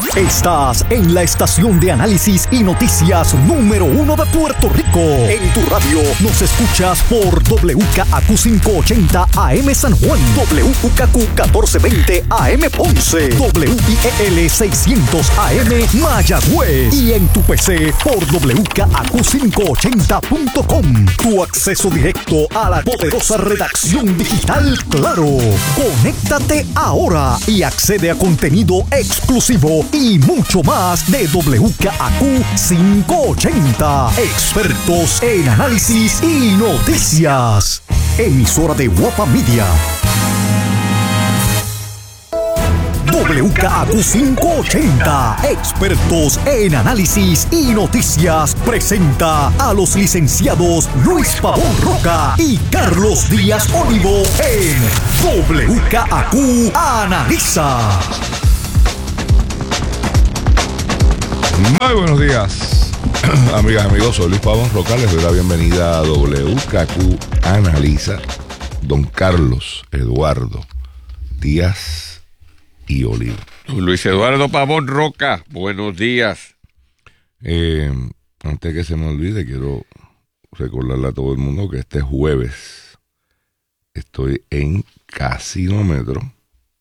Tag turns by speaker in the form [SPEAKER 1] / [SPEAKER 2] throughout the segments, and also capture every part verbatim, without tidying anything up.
[SPEAKER 1] Estás en la estación de análisis y noticias número uno de Puerto Rico. En tu radio nos escuchas por W K A Q quinientos ochenta A M San Juan, W K Q catorce veinte A M Ponce, W I E L seiscientos A M Mayagüez y en tu P C por W K A Q quinientos ochenta punto com. Tu acceso directo a la poderosa redacción digital Claro. Conéctate ahora y accede a contenido exclusivo y mucho más de W K A Q quinientos ochenta. Expertos en análisis y noticias. Emisora de Guapa Media. W K A Q quinientos ochenta, expertos en análisis y noticias, presenta a los licenciados Luis Pavón Roca y Carlos Díaz Olivo en W K A Q Analiza.
[SPEAKER 2] Muy buenos días, amigas y amigos, soy Luis Pavón Roca, les doy la bienvenida a W K A Q Analiza. Don Carlos Eduardo Díaz y Olivo.
[SPEAKER 3] Luis Eduardo Pavón Roca, buenos días.
[SPEAKER 2] Eh, antes que se me olvide, quiero recordarle a todo el mundo que este jueves estoy en Casinómetro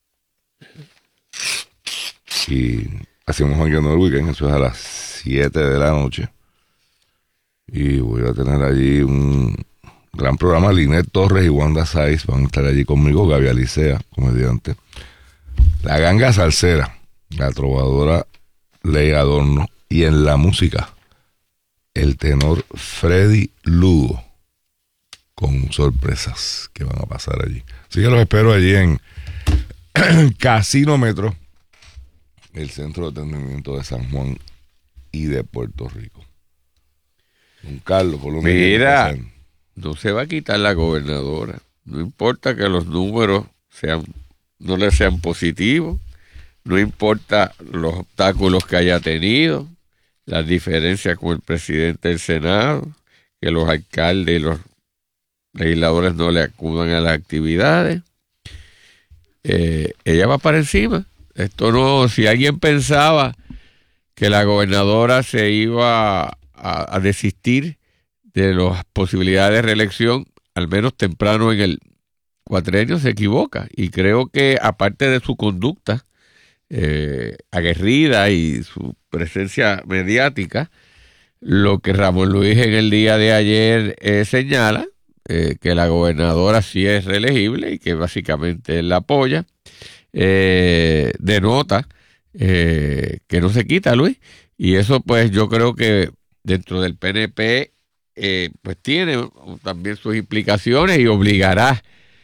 [SPEAKER 2] y hacemos un del weekend, eso es a las siete de la noche, y voy a tener allí un gran programa. Linet Torres y Wanda Saiz van a estar allí conmigo, Gaby Alicea, comediante, la ganga salsera, la trovadora Ley Adorno, y en la música el tenor Freddy Lugo, con sorpresas que van a pasar allí. Así que los espero allí en Casinómetro, el centro de entretenimiento de San Juan y de Puerto Rico. Don Carlos, por lo menos.
[SPEAKER 3] Mira, no se va a quitar la gobernadora. No importa que los números sean no le sean positivos, no importa los obstáculos que haya tenido, las diferencias con el presidente del Senado, que los alcaldes y los legisladores no le acudan a las actividades, eh, ella va para encima. Esto no, si alguien pensaba que la gobernadora se iba a, a desistir de las posibilidades de reelección, al menos temprano en el cuatrenio, se equivoca. Y creo que aparte de su conducta eh, aguerrida y su presencia mediática, lo que Ramón Luis en el día de ayer eh, señala, eh, que la gobernadora sí es reelegible y que básicamente él la apoya, eh, denota eh, que no se quita, Luis. Y eso pues yo creo que dentro del P N P eh, pues tiene también sus implicaciones y obligará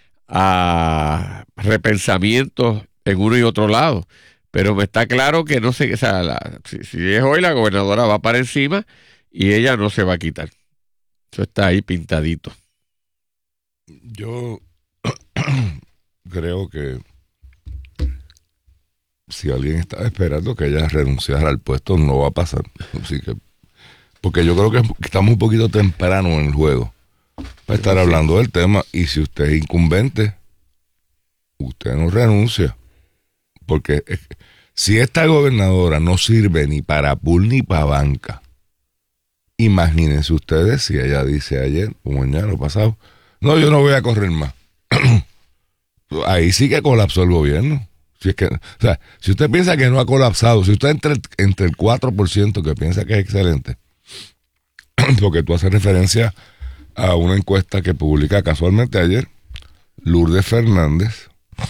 [SPEAKER 3] a repensamientos en uno y otro lado, pero me está claro que no sé, o sea, la, si, si es hoy, la gobernadora va para encima y ella no se va a quitar. Eso está ahí pintadito.
[SPEAKER 2] Yo creo que si alguien está esperando que ella renunciara al puesto, no va a pasar. Así que, porque yo creo que estamos un poquito temprano en el juego para estar hablando del tema, y si usted es incumbente, usted no renuncia, porque si esta gobernadora no sirve ni para pool ni para banca, imagínense ustedes si ella dice ayer o mañana o pasado, no, yo no voy a correr más. Ahí sí que colapsó el gobierno. Si es que, o sea, si usted piensa que no ha colapsado, si usted entre, entre el cuatro por ciento que piensa que es excelente, porque tú haces referencia a una encuesta que publica casualmente ayer Lourdes Fernández.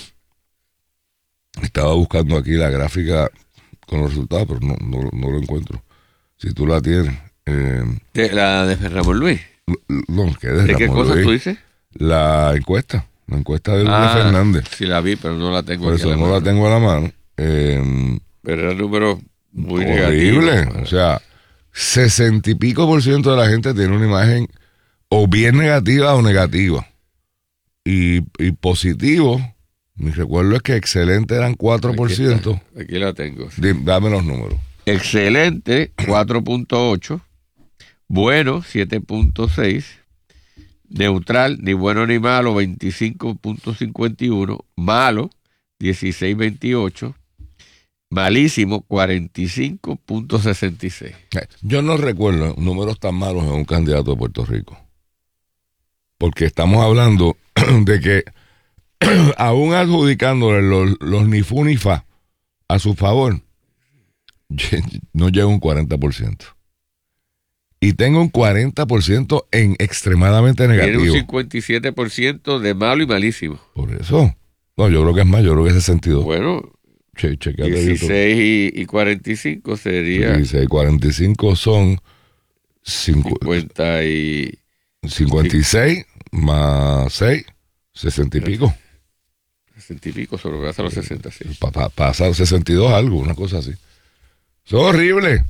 [SPEAKER 2] Estaba buscando aquí la gráfica con los resultados, pero no, no, no lo encuentro. Si tú la tienes. Eh,
[SPEAKER 3] ¿De la de Ramón Luis?
[SPEAKER 2] No, ¿qué de,
[SPEAKER 3] ¿De qué cosa
[SPEAKER 2] Luis?
[SPEAKER 3] tú dices?
[SPEAKER 2] La encuesta. La encuesta de Lourdes
[SPEAKER 3] ah,
[SPEAKER 2] Fernández.
[SPEAKER 3] Sí la vi, pero no la tengo
[SPEAKER 2] Por
[SPEAKER 3] aquí
[SPEAKER 2] eso
[SPEAKER 3] a la
[SPEAKER 2] no
[SPEAKER 3] mano.
[SPEAKER 2] la tengo a la mano. Eh,
[SPEAKER 3] pero era un número muy
[SPEAKER 2] horrible.
[SPEAKER 3] negativo.
[SPEAKER 2] O sea, sesenta y pico por ciento de la gente tiene una imagen o bien negativa o negativa. Y, y positivo, mi recuerdo es que excelente eran cuatro por ciento.
[SPEAKER 3] Aquí, aquí la tengo.
[SPEAKER 2] Dame los números.
[SPEAKER 3] Excelente, cuatro punto ocho. Bueno, siete punto seis. Neutral, ni bueno ni malo, veinticinco punto cincuenta y uno. Malo, dieciséis punto veintiocho. malísimo, cuarenta y cinco punto sesenta y seis.
[SPEAKER 2] Yo no recuerdo números tan malos en un candidato de Puerto Rico. Porque estamos hablando de que aún adjudicándole los, los ni fu ni fa a su favor, no llega un cuarenta por ciento. Y tengo un cuarenta por ciento en extremadamente negativo.
[SPEAKER 3] Tiene un cincuenta y siete por ciento de malo y malísimo.
[SPEAKER 2] Por eso. No, yo creo que es más, yo creo que es sesenta y dos.
[SPEAKER 3] Bueno,
[SPEAKER 2] che,
[SPEAKER 3] dieciséis y cuarenta y cinco sería...
[SPEAKER 2] dieciséis y cuarenta y cinco son...
[SPEAKER 3] cincuenta y...
[SPEAKER 2] cincuenta y seis más seis, sesenta y pico.
[SPEAKER 3] sesenta y pico, solo pasa a los sesenta, sí.
[SPEAKER 2] Pa, pa, pasa a los sesenta y dos algo, una cosa así. Eso es horrible.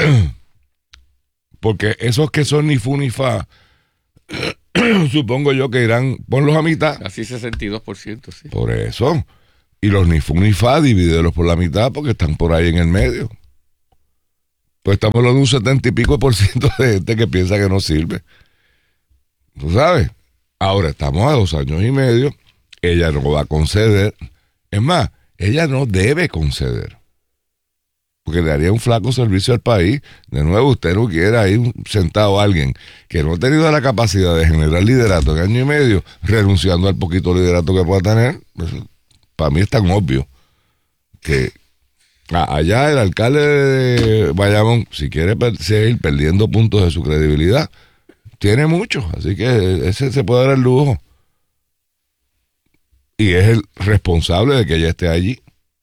[SPEAKER 2] Porque esos que son ni fu ni fa, supongo yo que irán, ponlos a mitad.
[SPEAKER 3] Casi sesenta y dos por ciento, sí.
[SPEAKER 2] Por eso. Y los ni fu ni fa, divídelos por la mitad porque están por ahí en el medio. Pues estamos hablando de un setenta y pico por ciento de gente que piensa que no sirve. ¿Tú sabes? Ahora estamos a dos años y medio. Ella no va a conceder. Es más, ella no debe conceder. Porque le haría un flaco servicio al país. De nuevo, usted no quiere ahí sentado a alguien que no ha tenido la capacidad de generar liderato en año y medio, renunciando al poquito liderato que pueda tener. Eso, para mí es tan obvio que allá el alcalde de Bayamón, si quiere seguir perdiendo puntos de su credibilidad, tiene muchos, así que ese se puede dar el lujo. Y es el responsable de que ella esté allí.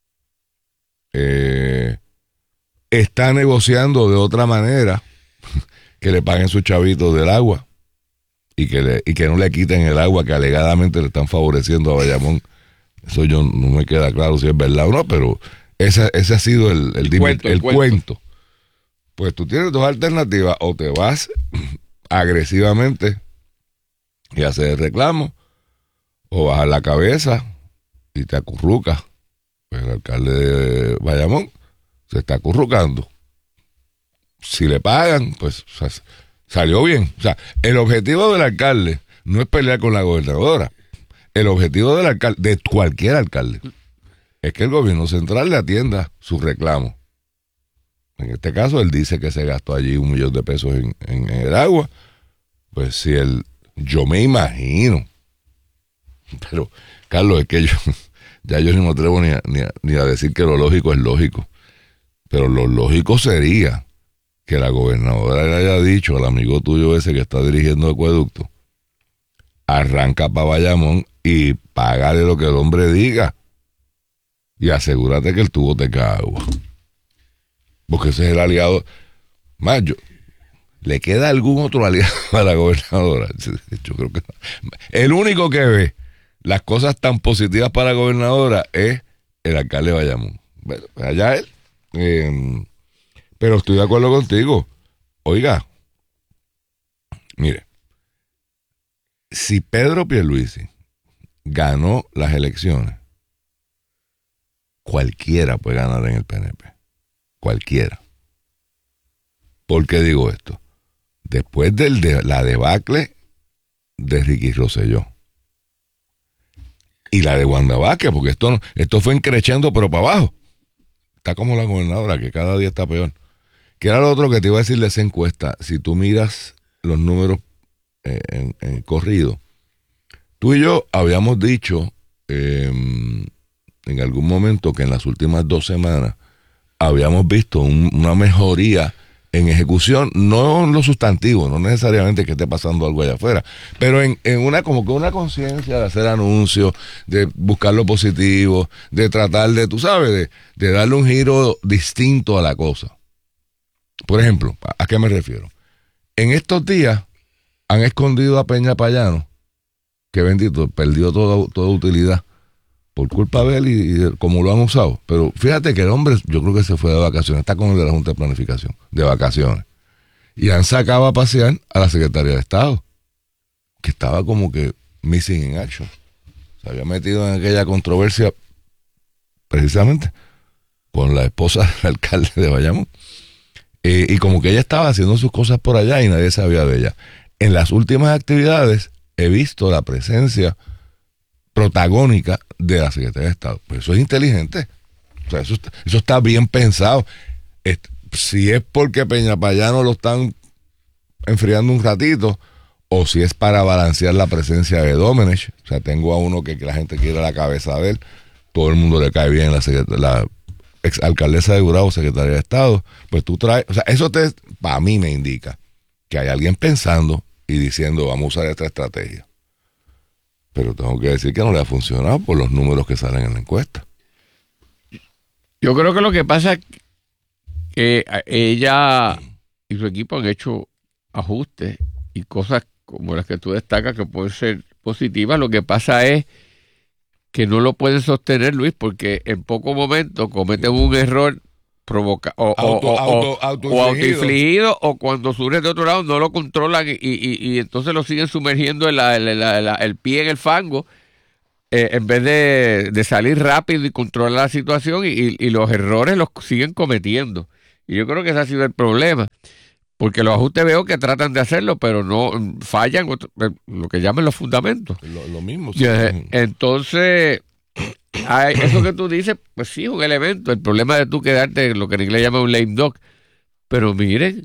[SPEAKER 2] Eh, está negociando de otra manera que le paguen sus chavitos del agua y que, le, y que no le quiten el agua que alegadamente le están favoreciendo a Bayamón. Eso yo no me queda claro si es verdad o no, pero ese, ese ha sido el, el, el, cuento, el, el cuento. cuento. Pues tú tienes dos alternativas: o te vas agresivamente y haces el reclamo, o bajas la cabeza y te acurrucas. Pues el alcalde de Bayamón se está acurrucando. Si le pagan, pues o sea, salió bien. O sea, el objetivo del alcalde no es pelear con la gobernadora. El objetivo del alcalde, de cualquier alcalde, es que el gobierno central le atienda su reclamo. En este caso, él dice que se gastó allí un millón de pesos en, en, en el agua. Pues si él, yo me imagino. Pero, Carlos, es que yo, ya yo no me atrevo ni a, ni, a, ni a decir que lo lógico es lógico. Pero lo lógico sería que la gobernadora le haya dicho al amigo tuyo ese que está dirigiendo el acueducto: arranca para Bayamón y págale lo que el hombre diga. Y asegúrate que el tubo te cae agua. Porque ese es el aliado. Más, yo, ¿le queda algún otro aliado a la gobernadora? Yo creo que no. El único que ve las cosas tan positivas para la gobernadora es el alcalde de Bayamón. Bueno, allá él. Eh, pero estoy de acuerdo contigo. Oiga, mire, si Pedro Pierluisi ganó las elecciones, cualquiera puede ganar en el P N P. Cualquiera. ¿Por qué digo esto? Después de la debacle de Ricky Rosselló y la de Wanda Vázquez, porque esto, esto fue increciendo pero para abajo. Está como la gobernadora, que cada día está peor. Que era lo otro que te iba a decir de esa encuesta. Si tú miras los números eh, en, en corrido, tú y yo habíamos dicho eh, en algún momento que en las últimas dos semanas habíamos visto un, una mejoría en ejecución, no en lo sustantivo, no necesariamente que esté pasando algo allá afuera, pero en, en una como que una conciencia de hacer anuncios, de buscar lo positivo, de tratar de, tú sabes, de, de darle un giro distinto a la cosa. Por ejemplo, ¿a qué me refiero? En estos días han escondido a Peña Payano, que bendito, perdió toda, toda utilidad por culpa de él y, y de cómo lo han usado. Pero fíjate que el hombre, yo creo que se fue de vacaciones, está con el de la Junta de Planificación, de vacaciones. Y han sacado a pasear a la Secretaría de Estado, que estaba como que missing in action. Se había metido en aquella controversia precisamente con la esposa del alcalde de Bayamón. Eh, y como que ella estaba haciendo sus cosas por allá y nadie sabía de ella. En las últimas actividades he visto la presencia protagónica de la Secretaría de Estado. Pues eso es inteligente. O sea, eso, está, eso está bien pensado. Es, si es porque Peñapayano lo están enfriando un ratito, o si es para balancear la presencia de Domenech. O sea, tengo a uno que, que la gente quiere la cabeza de él, todo el mundo le cae bien, la, la exalcaldesa de Gurabo, secretaria de Estado, pues tú traes, o sea, eso te, para mí me indica que hay alguien pensando y diciendo, vamos a usar esta estrategia. Pero tengo que decir que no le ha funcionado por los números que salen en la encuesta.
[SPEAKER 3] Yo creo que lo que pasa es que ella y su equipo han hecho ajustes y cosas como las que tú destacas que pueden ser positivas. Lo que pasa es que no lo pueden sostener, Luis, porque en poco momento cometen un error provoca o,
[SPEAKER 2] auto,
[SPEAKER 3] o,
[SPEAKER 2] auto,
[SPEAKER 3] o,
[SPEAKER 2] auto
[SPEAKER 3] o autoinfligido, o cuando surge de otro lado no lo controlan y, y, y entonces lo siguen sumergiendo en la, la, la, la, el pie en el fango, eh, en vez de, de salir rápido y controlar la situación, y, y los errores los siguen cometiendo. Y yo creo que ese ha sido el problema. Porque los ajustes veo que tratan de hacerlo, pero no fallan lo que llaman los fundamentos.
[SPEAKER 2] Lo, lo mismo. Sí.
[SPEAKER 3] Entonces, hay, eso que tú dices, pues sí, es un elemento. El problema de tú quedarte lo que en inglés llama un lame duck. Pero miren,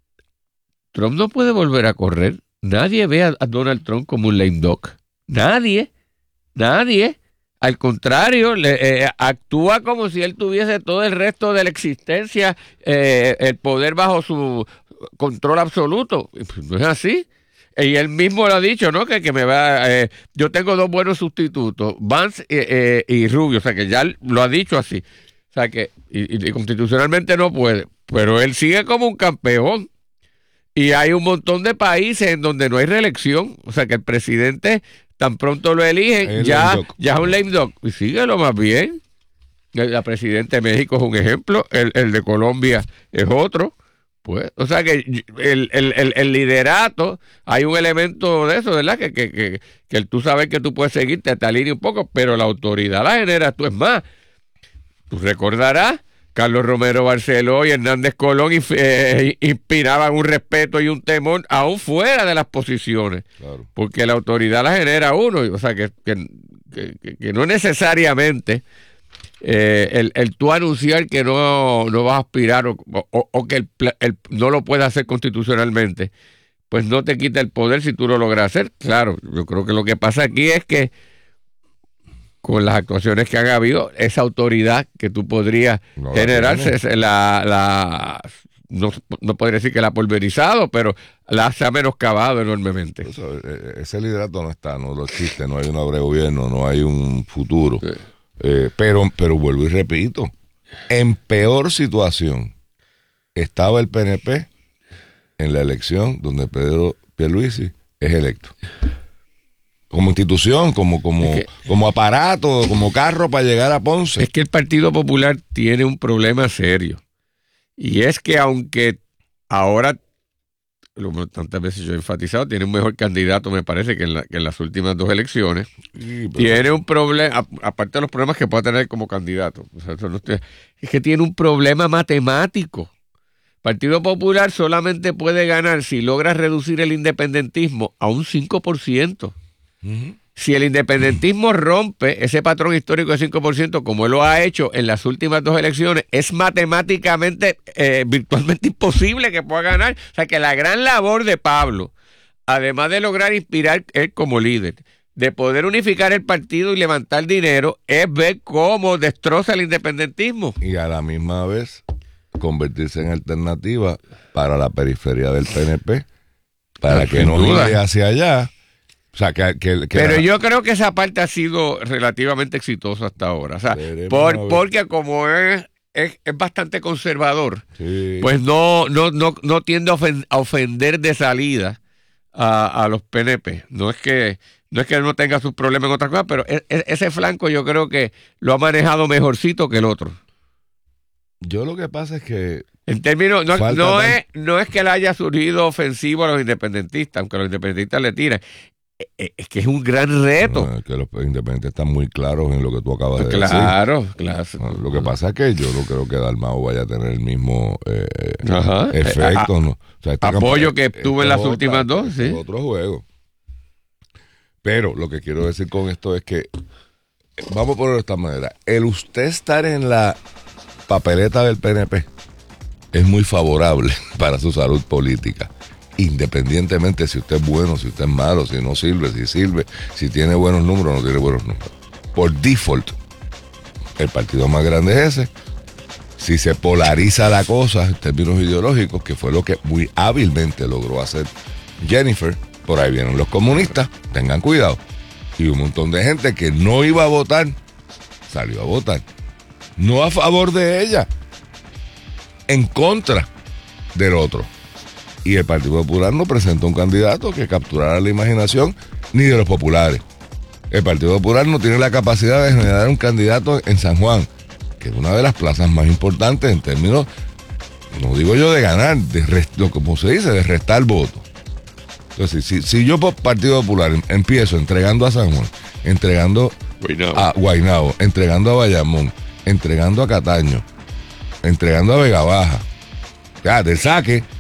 [SPEAKER 3] Trump no puede volver a correr. Nadie ve a, a Donald Trump como un lame duck. Nadie. Nadie. Al contrario, le, eh, actúa como si él tuviese todo el resto de la existencia, eh, el poder bajo su control absoluto. No es así. Y él mismo lo ha dicho, ¿no? Que, que me va, eh, yo tengo dos buenos sustitutos, Vance eh, eh, y Rubio, o sea que ya lo ha dicho así. O sea que y, y constitucionalmente no puede, pero él sigue como un campeón. Y hay un montón de países en donde no hay reelección, o sea que el presidente tan pronto lo eligen, ya, ya es un lame duck. Y síguelo más bien. La presidenta de México es un ejemplo, el, el de Colombia es otro. Pues, o sea que el, el, el, el liderato, hay un elemento de eso, ¿verdad? Que, que, que, que tú sabes que tú puedes seguirte, te alinea un poco, pero la autoridad la generas tú. Es más, tú recordarás, Carlos Romero Barceló y Hernández Colón eh, inspiraban un respeto y un temor aún fuera de las posiciones. Claro. Porque la autoridad la genera uno, o sea que, que, que, que no necesariamente... Eh, el, el tú anunciar que no, no vas a aspirar o, o, o que el, el, no lo puedes hacer constitucionalmente, pues no te quita el poder si tú lo logras hacer. Claro, yo creo que lo que pasa aquí es que con las actuaciones que han habido, esa autoridad que tú podrías no generarse, la, la, no, no podría decir que la ha pulverizado, pero la se ha menoscabado enormemente.
[SPEAKER 2] Eso, ese liderato no está, no lo existe, no hay un gobierno, no hay un futuro. Sí. Eh, pero, pero vuelvo y repito, en peor situación estaba el P N P en la elección donde Pedro Pierluisi es electo. Como institución, como, como, es que, como aparato, como carro para llegar a Ponce.
[SPEAKER 3] Es que el Partido Popular tiene un problema serio. Y es que aunque ahora, como tantas veces yo he enfatizado, tiene un mejor candidato, me parece, que en, la, que en las últimas dos elecciones. Sí, pero... Tiene un problema, aparte de los problemas que pueda tener como candidato. O sea, eso no estoy, es que tiene un problema matemático. Partido Popular solamente puede ganar si logra reducir el independentismo a un cinco por ciento. Uh-huh. Si el independentismo rompe ese patrón histórico de cinco por ciento, como él lo ha hecho en las últimas dos elecciones, es matemáticamente, eh, virtualmente imposible que pueda ganar. O sea que la gran labor de Pablo, además de lograr inspirar él como líder, de poder unificar el partido y levantar dinero, es ver cómo destroza el independentismo.
[SPEAKER 2] Y a la misma vez convertirse en alternativa para la periferia del P N P, para que no llegue hacia allá. O sea, que, que, que
[SPEAKER 3] Pero la... yo creo que esa parte ha sido relativamente exitosa hasta ahora. O sea, por, porque como es, es, es bastante conservador, sí. pues no, no, no, no tiende a, ofend, a ofender de salida a, a los P N P. No es que no es que no tenga sus problemas en otras cosas, pero es, es, ese flanco yo creo que lo ha manejado mejorcito que el otro.
[SPEAKER 2] Yo lo que pasa es que...
[SPEAKER 3] En términos, no, no, es, no es que le haya surgido ofensivo a los independentistas, aunque los independentistas le tiran. Es que es un gran reto.
[SPEAKER 2] No, es que los independientes están muy claros en lo que tú acabas de
[SPEAKER 3] claro,
[SPEAKER 2] decir.
[SPEAKER 3] Claro,
[SPEAKER 2] claro. No, lo que pasa es que yo no creo que Dalmau vaya a tener el mismo eh, efecto.
[SPEAKER 3] A,
[SPEAKER 2] ¿no? O sea, este
[SPEAKER 3] apoyo
[SPEAKER 2] campo,
[SPEAKER 3] que tuvo en las otra, últimas dos, sí.
[SPEAKER 2] Otro juego. Pero lo que quiero decir con esto es que vamos a ponerlo de esta manera. El usted estar en la papeleta del P N P es muy favorable para su salud política. Independientemente si usted es bueno, si usted es malo, si no sirve, si sirve, si tiene buenos números o no tiene buenos números. Por default, el partido más grande es ese. Si se polariza la cosa en términos ideológicos, que fue lo que muy hábilmente logró hacer Jennifer, por ahí vienen los comunistas, tengan cuidado. Y un montón de gente que no iba a votar, salió a votar. No a favor de ella, en contra del otro. Y el Partido Popular no presentó un candidato que capturara la imaginación ni de los populares. El Partido Popular no tiene la capacidad de generar un candidato en San Juan, que es una de las plazas más importantes en términos, no digo yo de ganar, de rest, lo como se dice, de restar votos. Entonces, si, si yo por Partido Popular empiezo entregando a San Juan, entregando
[SPEAKER 3] Guaynabo.
[SPEAKER 2] a Guaynabo, entregando a Bayamón, entregando a Cataño, entregando a Vega Baja, ya, del saque,